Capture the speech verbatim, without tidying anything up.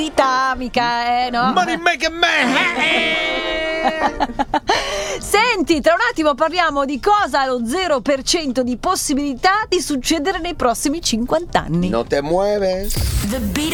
mica, eh, no? Money make a man. Senti, tra un attimo parliamo di cosa ha lo zero per cento di possibilità di succedere nei prossimi cinquanta anni. No te mueves.